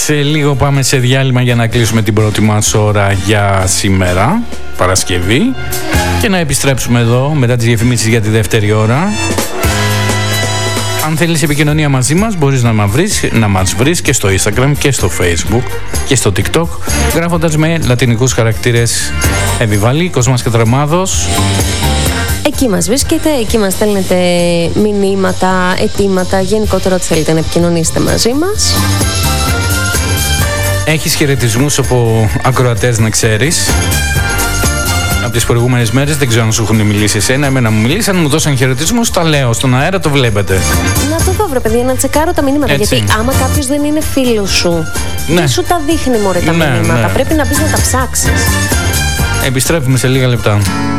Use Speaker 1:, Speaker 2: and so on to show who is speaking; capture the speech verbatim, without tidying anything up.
Speaker 1: Σε λίγο πάμε σε διάλειμμα για να κλείσουμε την πρώτη μας ώρα για σήμερα, Παρασκευή, και να επιστρέψουμε εδώ μετά τις διαφημίσεις για τη δεύτερη ώρα. Αν θέλεις επικοινωνία μαζί μας, μπορείς να μας βρεις, να μας βρεις και στο Instagram και στο Facebook και στο TikTok, γράφοντας με λατινικούς χαρακτήρες Επιβάλλει, Κοσμάς και Τρεμάδος.
Speaker 2: Εκεί μας βρίσκεται, εκεί μας στέλνετε μηνύματα, αιτήματα, γενικότερα ό,τι θέλετε να επικοινωνήσετε μαζί μας.
Speaker 1: Έχεις χαιρετισμούς από ακροατές, να ξέρεις. Από τις προηγούμενες μέρες δεν ξέρω αν σου έχουν μιλήσει εσένα. Εμένα μου μιλήσαν, μου δώσαν χαιρετισμούς, τα λέω στον αέρα, το βλέπετε.
Speaker 2: Να το δω, βρε παιδί, να τσεκάρω τα μηνύματα.
Speaker 1: Έτσι.
Speaker 2: Γιατί άμα κάποιος δεν είναι φίλος σου,
Speaker 1: ναι.
Speaker 2: δεν σου τα δείχνει, μωρέ, τα
Speaker 1: ναι,
Speaker 2: μηνύματα.
Speaker 1: Ναι.
Speaker 2: Πρέπει να μπεις να τα ψάξεις.
Speaker 1: Επιστρέφουμε σε λίγα λεπτά.